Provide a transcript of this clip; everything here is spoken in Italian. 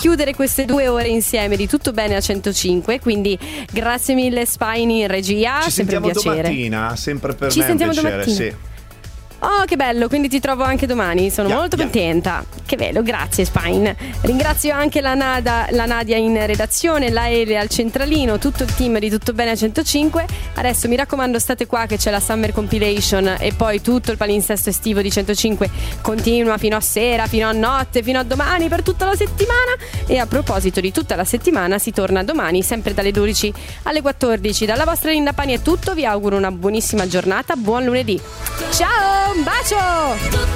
chiudere queste 2 ore insieme di Tutto Bene a 105. Quindi grazie mille Spiny in regia. Ci sempre sentiamo un piacere. domattina, sempre per Ci me è un sentiamo piacere, domattina. sì. Oh, che bello, quindi ti trovo anche domani, sono molto contenta. Che bello, grazie Spine. Ringrazio anche la Nadia in redazione, la Ele al centralino, tutto il team di Tutto Bene a 105. Adesso mi raccomando, state qua che c'è la Summer Compilation e poi tutto il palinsesto estivo di 105 continua fino a sera, fino a notte, fino a domani, per tutta la settimana. E a proposito di tutta la settimana, si torna domani sempre dalle 12 alle 14. Dalla vostra Linda Pani è tutto, vi auguro una buonissima giornata, buon lunedì. Ciao, un bacio!